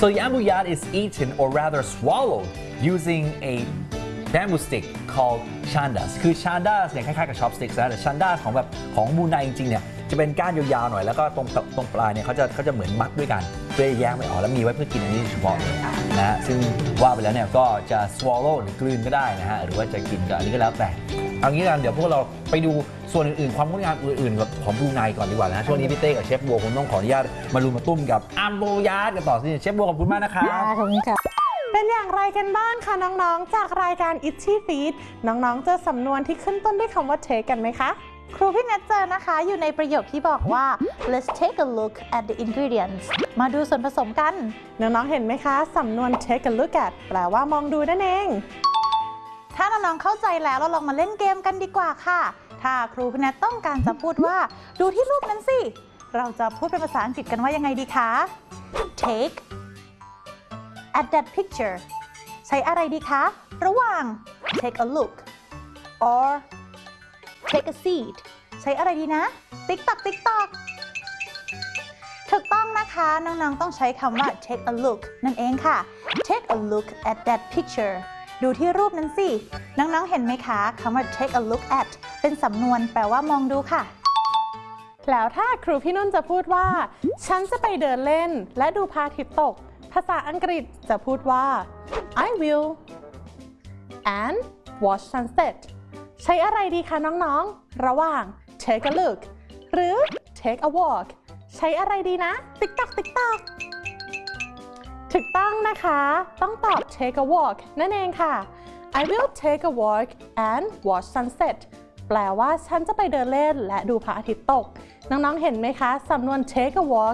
So the amboyard is eaten or rather swallowed using a bamboo stick called chandas คือ chandas เนี่ยคล้ายๆกับ chopsticks นะแต่ chandas ของบรูไนจริงๆเนี่ยจะเป็นก้านยาวๆหน่อยแล้วก็ตรงปลายเนี่ยเขาจะเหมือนมัดด้วยกันเพื่อแยกไม่ออกแล้วมีไว้เพื่อกินอันนี้เฉพาะนะฮะซึ่งว่าไปแล้วเนี่ยก็จะ swallow หรือกลืนก็ได้นะฮะหรือว่าจะกินก็อันนี้ก็แล้วแต่เอางี้กันเดี๋ยวพวกเราไปดูส่วนอื่นๆความงดงามอื่นๆของบรูไนก่อนดีกว่านะช่วงนี้พี่เต้กับเชฟบัวคงต้องขออนุญาตมารุมมาตุ้มกับอัมโบยาร์ดกันต่อสิเชฟบัวขอบคุณมากนะครับขอบคุณค่ะเป็นอย่างไรกันบ้างคะน้องๆจากรายการ Itchy Feet น้องๆเจอสำนวนที่ขึ้นต้นด้วยคำว่า take กันไหมคะครูพี่เนทเจอนะคะอยู่ในประโยคที่บอกว่า let's take a look at the ingredients มาดูส่วนผสมกันน้องๆเห็นไหมคะสำนวน take a look at แปลว่ามองดูนั่นเองถ้าน้องๆเข้าใจแล้วเราลองมาเล่นเกมกันดีกว่าค่ะถ้าครูพี่เนทต้องการจะพูดว่าดูที่รูปนั้นสิเราจะพูดเป็นภาษาอังกฤษกันว่ายังไงดีคะ take at that picture ใช้อะไรดีคะระหว่าง take a look or take a seat ใช้อะไรดีนะ TikTok ถูกต้องนะคะน้องๆต้องใช้คำว่า take a look นั่นเองค่ะ take a look at that picture ดูที่รูปนั้นสิน้องๆเห็นไหมคะคำว่า take a look at เป็นสำนวนแปลว่ามองดูค่ะแล้วถ้าครูพี่นุ่นจะพูดว่าฉันจะไปเดินเล่นและดูพระอาทิตย์ตกภาษาอังกฤษจะพูดว่า I will and watch sunset ใช้อะไรดีคะน้องๆระหว่าง take a look หรือ take a walk ใช้อะไรดีนะ TikTok ถูกต้องนะคะต้องตอบ take a walk นั่นเองค่ะ I will take a walk and watch sunset แปลว่าฉันจะไปเดินเล่นและดูพระอาทิตย์ตกน้องๆเห็นไหมคะสำนวน take a walk